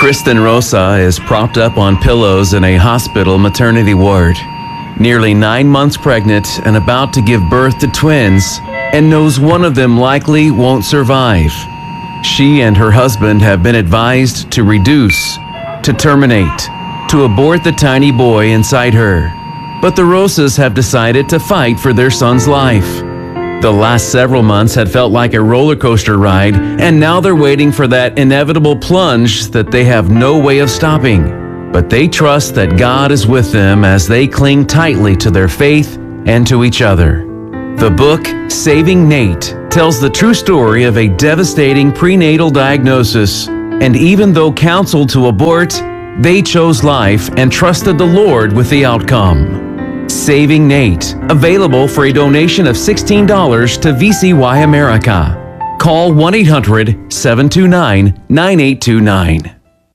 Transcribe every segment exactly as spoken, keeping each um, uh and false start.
Kristen Rosa is propped up on pillows in a hospital maternity ward, nearly nine months pregnant and about to give birth to twins, and knows one of them likely won't survive. She and her husband have been advised to reduce, to terminate, to abort the tiny boy inside her. But the Rosas have decided to fight for their son's life. The last several months had felt like a roller coaster ride, and now they're waiting for that inevitable plunge that they have no way of stopping. But they trust that God is with them as they cling tightly to their faith and to each other. The book, Saving Nate, tells the true story of a devastating prenatal diagnosis, and even though counseled to abort, they chose life and trusted the Lord with the outcome. Saving Nate, available for a donation of sixteen dollars to V C Y America. Call one eight hundred, seven two nine, nine eight two nine.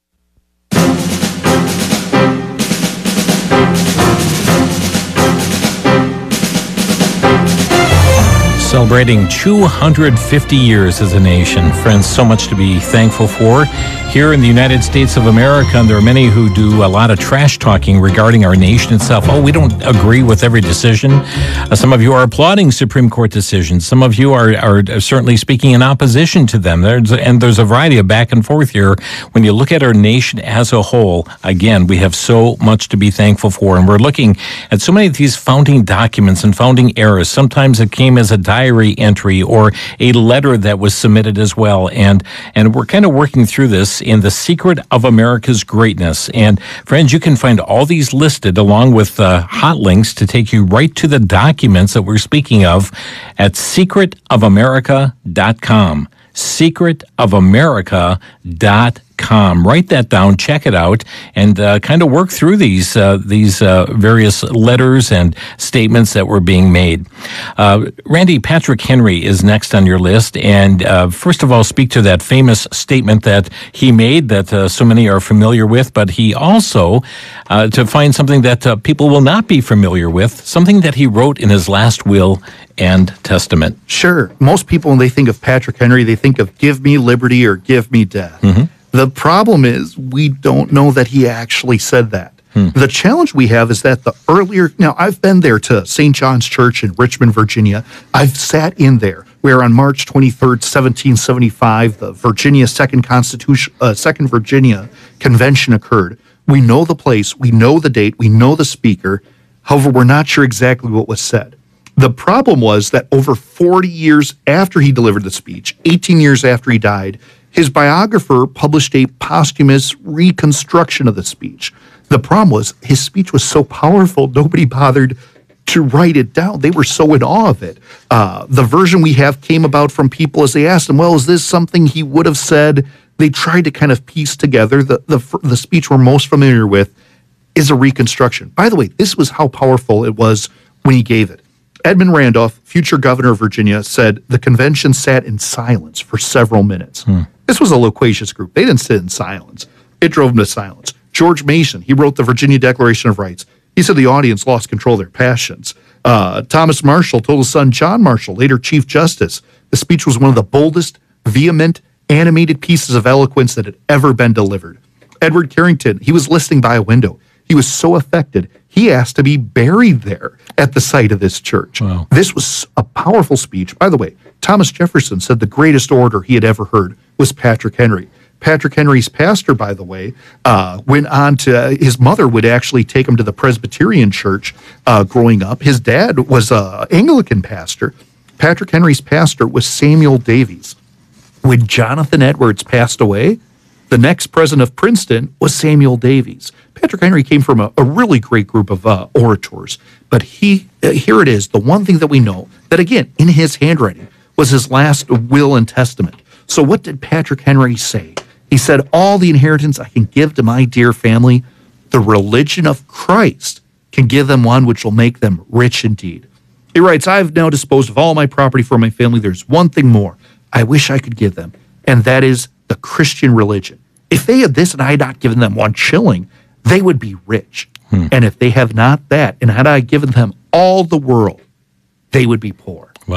Celebrating two hundred fifty years as a nation. Friends, so much to be thankful for here in the United States of America. And there are many who do a lot of trash talking regarding our nation itself. Oh, we don't agree with every decision. Uh, some of you are applauding Supreme Court decisions. Some of you are, are certainly speaking in opposition to them. There's, and there's a variety of back and forth here. When you look at our nation as a whole, again, we have so much to be thankful for. And we're looking at so many of these founding documents and founding eras. Sometimes it came as a diary entry or a letter that was submitted as well. And, and we're kind of working through this in The Secret of America's Greatness. And friends, you can find all these listed along with uh, hot links to take you right to the documents that we're speaking of at secret of america dot com. secret of america dot com. Write that down, check it out, and uh, kind of work through these uh, these uh, various letters and statements that were being made. Uh, Randy, Patrick Henry is next on your list, and uh, first of all, speak to that famous statement that he made that uh, so many are familiar with, but he also, uh, to find something that uh, people will not be familiar with, something that he wrote in his last will and testament. Sure. Most people, when they think of Patrick Henry, they think of give me liberty or give me death. Mm-hmm. The problem is we don't know that he actually said that. Hmm. The challenge we have is that the earlier, now I've been there to Saint John's Church in Richmond, Virginia. I've sat in there where on March twenty-third, seventeen seventy-five, the Virginia Second Constitution, uh, Second Virginia Convention occurred. We know the place, we know the date, we know the speaker. However, we're not sure exactly what was said. The problem was that over forty years after he delivered the speech, eighteen years after he died, his biographer published a posthumous reconstruction of the speech. The problem was his speech was so powerful, nobody bothered to write it down. They were so in awe of it. Uh, the version we have came about from people as they asked him, well, is this something he would have said? They tried to kind of piece together. The, the, the speech we're most familiar with is a reconstruction. By the way, this was how powerful it was when he gave it. Edmund Randolph, future governor of Virginia, said the convention sat in silence for several minutes. Hmm. This was a loquacious group. They didn't sit in silence. It drove them to silence. George Mason, he wrote the Virginia Declaration of Rights. He said the audience lost control of their passions. Uh, Thomas Marshall told his son John Marshall, later Chief Justice, the speech was one of the boldest, vehement, animated pieces of eloquence that had ever been delivered. Edward Carrington, he was listening by a window. He was so affected, he asked to be buried there at the site of this church. Wow. This was a powerful speech. By the way, Thomas Jefferson said the greatest orator he had ever heard was Patrick Henry. Patrick Henry's pastor, by the way, uh, went on to, uh, his mother would actually take him to the Presbyterian church uh, growing up. His dad was an Anglican pastor. Patrick Henry's pastor was Samuel Davies. When Jonathan Edwards passed away, the next president of Princeton was Samuel Davies. Patrick Henry came from a, a really great group of uh, orators, but he, uh, here it is, the one thing that we know, that again, in his handwriting, was his last will and testament. So what did Patrick Henry say? He said, all the inheritance I can give to my dear family, the religion of Christ can give them one which will make them rich indeed. He writes, I have now disposed of all my property for my family. There's one thing more I wish I could give them, and that is the Christian religion. If they had this and I had not given them one shilling, they would be rich. Hmm. And if they have not that, and had I given them all the world, they would be poor. Wow.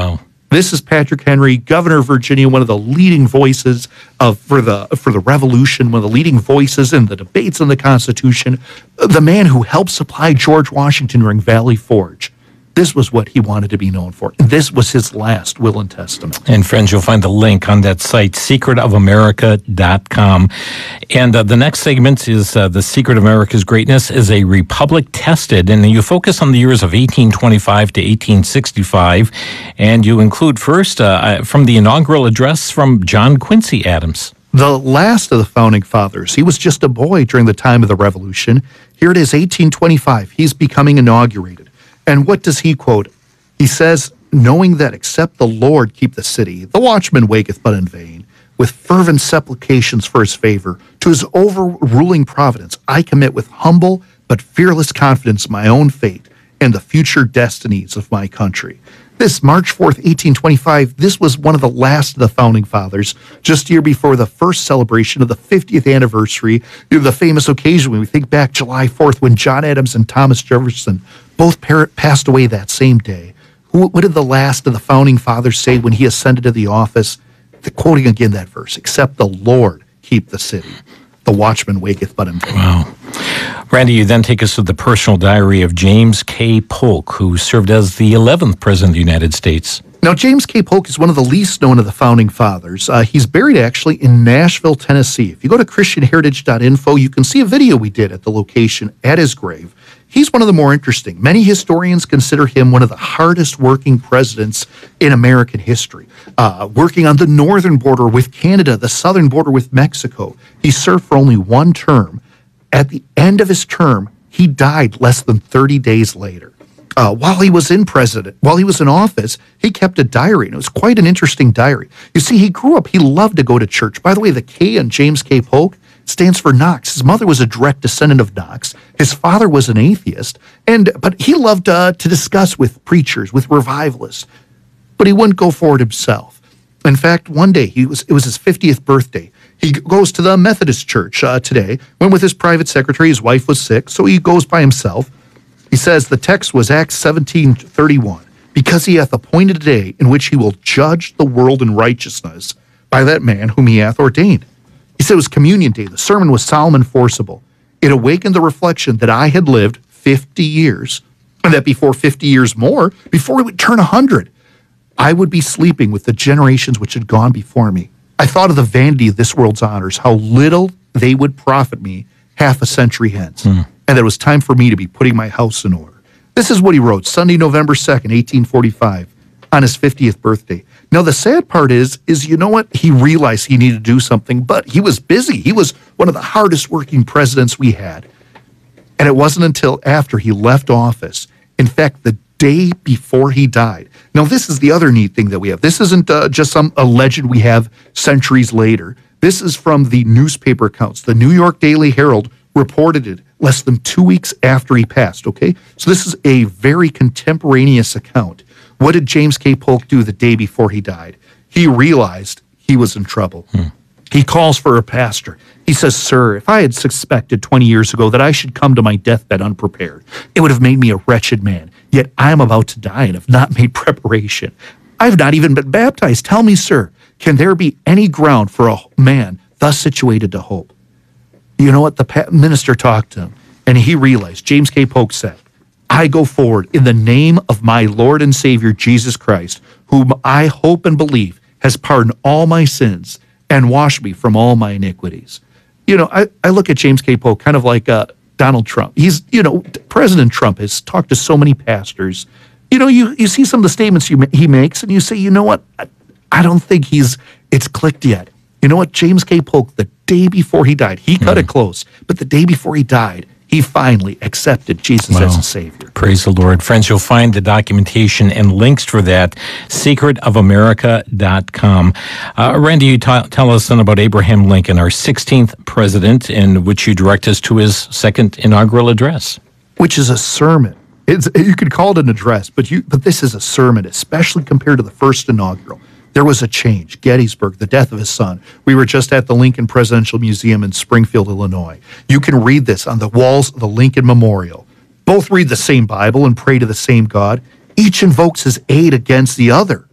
This is Patrick Henry, governor of Virginia, one of the leading voices of for the for the revolution, one of the leading voices in the debates on the Constitution, the man who helped supply George Washington during Valley Forge. This was what he wanted to be known for. And this was his last will and testament. And friends, you'll find the link on that site, secret of america dot com. And uh, the next segment is uh, The Secret of America's Greatness is a Republic Tested. And you focus on the years of eighteen twenty-five to eighteen sixty-five. And you include first uh, from the inaugural address from John Quincy Adams. The last of the founding fathers. He was just a boy during the time of the Revolution. Here it is, eighteen twenty-five. He's becoming inaugurated. And what does he quote? He says, knowing that except the Lord keep the city, the watchman waketh but in vain. With fervent supplications for his favor, to his overruling providence, I commit with humble but fearless confidence my own fate and the future destinies of my country. This March fourth, eighteen twenty-five, this was one of the last of the founding fathers, just a year before the first celebration of the fiftieth anniversary, you know, the famous occasion when we think back July fourth, when John Adams and Thomas Jefferson both par- passed away that same day. Who, what did the last of the founding fathers say when he ascended to the office? The, quoting again that verse, except the Lord keep the city, the watchman waketh but in vain. Wow. Randy, you then take us to the personal diary of James K. Polk, who served as the eleventh President of the United States. Now, James K. Polk is one of the least known of the founding fathers. Uh, he's buried actually in Nashville, Tennessee. If you go to christian heritage dot info, you can see a video we did at the location at his grave. He's one of the more interesting. Many historians consider him one of the hardest working presidents in American history. Uh, working on the northern border with Canada, the southern border with Mexico. He served for only one term. At the end of his term, he died less than thirty days later. Uh, while he was in president, while he was in office, he kept a diary, and it was quite an interesting diary. You see, he grew up, he loved to go to church. By the way, the K in James K. Polk stands for Knox. His mother was a direct descendant of Knox. His father was an atheist, and but he loved uh, to discuss with preachers, with revivalists, but he wouldn't go for it himself. In fact, one day, he was it was his fiftieth birthday. He goes to the Methodist Church uh, today, went with his private secretary. His wife was sick, so he goes by himself. He says the text was Acts seventeen thirty-one, because he hath appointed a day in which he will judge the world in righteousness by that man whom he hath ordained. He said it was Communion Day. The sermon was solemn and forcible. It awakened the reflection that I had lived fifty years, and that before fifty years more, before it would turn one hundred, I would be sleeping with the generations which had gone before me. I thought of the vanity of this world's honors, how little they would profit me half a century hence, mm. and that it was time for me to be putting my house in order. This is what he wrote Sunday, November second, eighteen forty-five, on his fiftieth birthday. Now, the sad part is, is you know what? He realized he needed to do something, but he was busy. He was one of the hardest working presidents we had. And it wasn't until after he left office, in fact, the day before he died. Now, this is the other neat thing that we have. This isn't uh, just some a legend we have centuries later. This is from the newspaper accounts. The New York Daily Herald reported it less than two weeks after he passed, okay? So this is a very contemporaneous account. What did James K. Polk do the day before he died? He realized he was in trouble. Hmm. He calls for a pastor. He says, "Sir, if I had suspected twenty years ago that I should come to my deathbed unprepared, it would have made me a wretched man. Yet I am about to die and have not made preparation. I have not even been baptized. Tell me, sir, can there be any ground for a man thus situated to hope?" You know what? The pa- minister talked to him, and he realized, James K. Polk said, "I go forward in the name of my Lord and Savior, Jesus Christ, whom I hope and believe has pardoned all my sins and washed me from all my iniquities." You know, I, I look at James K. Polk kind of like uh, Donald Trump. He's, you know, President Trump has talked to so many pastors. You know, you, you see some of the statements you, he makes, and you say, you know what? I, I don't think he's, it's clicked yet. You know what? James K. Polk, the day before he died, he cut mm. it close, but the day before he died, he finally accepted Jesus wow. as a Savior. Praise the Lord. Friends, you'll find the documentation and links for that, secret of america dot com. Uh, Randy, you t- tell us then about Abraham Lincoln, our sixteenth president, in which you direct us to his second inaugural address. Which is a sermon. It's, you could call it an address, but you but this is a sermon, especially compared to the first inaugural. There was a change. Gettysburg, the death of his son. We were just at the Lincoln Presidential Museum in Springfield, Illinois. You can read this on the walls of the Lincoln Memorial. Both read the same Bible and pray to the same God. Each invokes his aid against the other.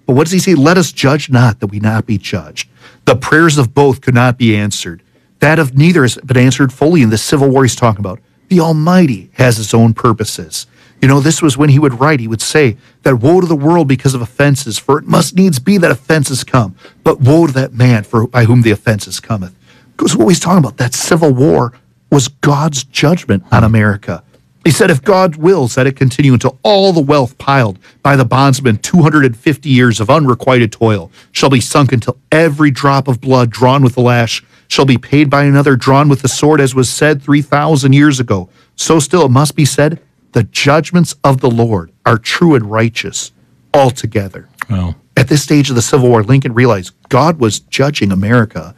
But what does he say? Let us judge not that we not be judged. The prayers of both could not be answered. That of neither has been answered fully in the civil war he's talking about. The Almighty has his own purposes. You know, this was when he would write, he would say that woe to the world because of offenses, for it must needs be that offenses come. But woe to that man for by whom the offenses cometh. Because what he's talking about, that civil war was God's judgment on America. He said, if God wills that it continue until all the wealth piled by the bondsmen, two hundred fifty years of unrequited toil, shall be sunk until every drop of blood drawn with the lash shall be paid by another drawn with the sword, as was said three thousand years ago. So still it must be said, the judgments of the Lord are true and righteous altogether. Wow. At this stage of the Civil War, Lincoln realized God was judging America.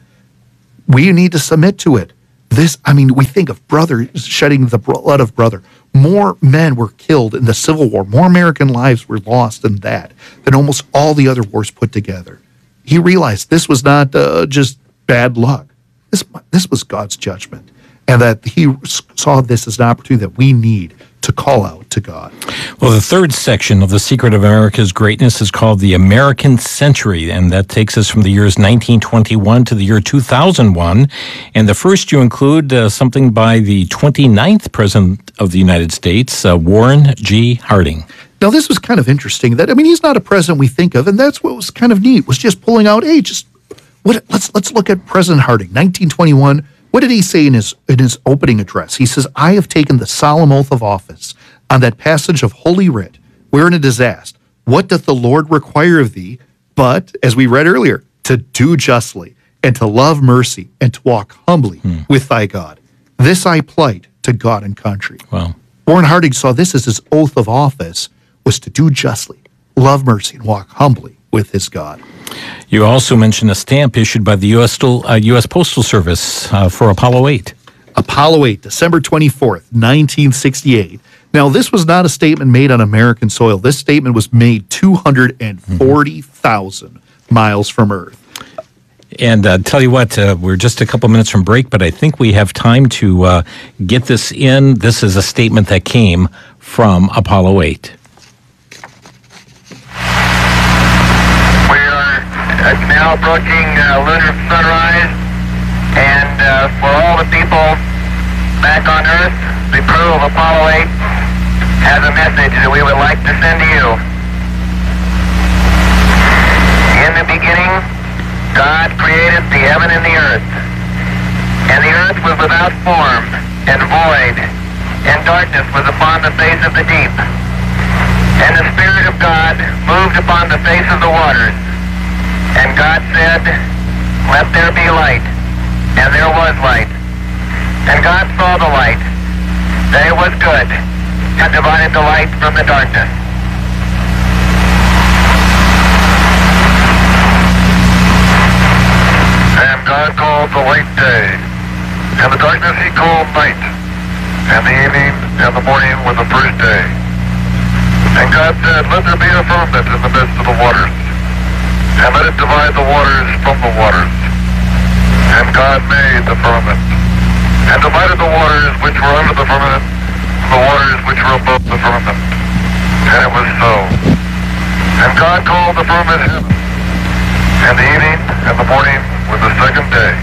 We need to submit to it. This, I mean, we think of brother shedding the blood of brother. More men were killed in the Civil War. More American lives were lost in that than almost all the other wars put together. He realized this was not uh, just bad luck. This, this was God's judgment. And that he saw this as an opportunity that we need to call out to God. Well, the third section of The Secret of America's Greatness is called The American Century, and that takes us from the years nineteen twenty-one to the year two thousand one. And the first you include uh, something by the twenty-ninth President of the United States, uh, Warren G. Harding. Now, this was kind of interesting. That I mean, he's not a president we think of, and that's what was kind of neat, was just pulling out, hey, just what, let's let's look at President Harding, nineteen twenty-one. What did he say in his in his opening address? He says, I have taken the solemn oath of office on that passage of Holy Writ, wherein it is asked, what doth the Lord require of thee? But, as we read earlier, to do justly, and to love mercy, and to walk humbly hmm. with thy God. This I plight to God and country. Wow. Warren Harding saw this as his oath of office, was to do justly, love mercy, and walk humbly with his God. You also mentioned a stamp issued by the U S, uh, U S Postal Service uh, for Apollo eight. Apollo eight, December twenty-fourth, nineteen sixty-eight. Now, this was not a statement made on American soil. This statement was made two hundred forty thousand mm-hmm. miles from Earth. And uh, tell you what, uh, we're just a couple minutes from break, but I think we have time to uh, get this in. This is a statement that came from Apollo eight. It's now approaching uh, lunar sunrise, and uh, for all the people back on Earth, the crew of Apollo eight has a message that we would like to send to you. In the beginning, God created the heaven and the earth, and the earth was without form and void, and darkness was upon the face of the deep. And the Spirit of God moved upon the face of the waters. And God said, let there be light. And there was light. And God saw the light, that it was good, and divided the light from the darkness. And God called the light day, and the darkness he called night. And the evening and the morning was the first day. And God said, let there be a firmament in the midst of the waters, and let it divide the waters from the waters. And God made the firmament, and divided the waters which were under the firmament from the waters which were above the firmament. And it was so. And God called the firmament heaven, and the evening and the morning were the second day.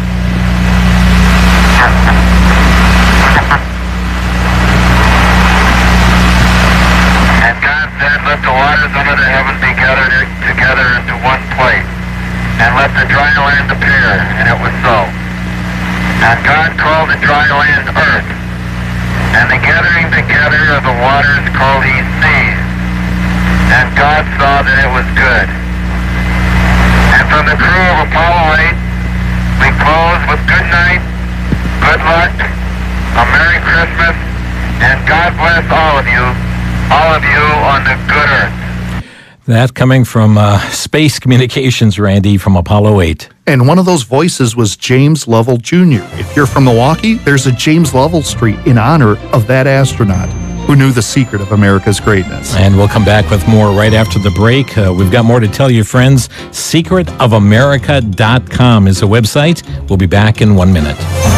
And God said, let the waters under the heaven be gathered together into one place, and let the dry land appear, and it was so. And God called the dry land earth, and the gathering together of the waters called he seas. And God saw that it was good. And from the crew of Apollo eight, we close with good night, good luck, a Merry Christmas, and God bless all of you, all of you on the good earth. That coming from uh, Space Communications, Randy, from Apollo eight. And one of those voices was James Lovell Junior If you're from Milwaukee, there's a James Lovell Street in honor of that astronaut who knew the secret of America's greatness. And we'll come back with more right after the break. Uh, we've got more to tell you, friends. secret of america dot com is the website. We'll be back in one minute.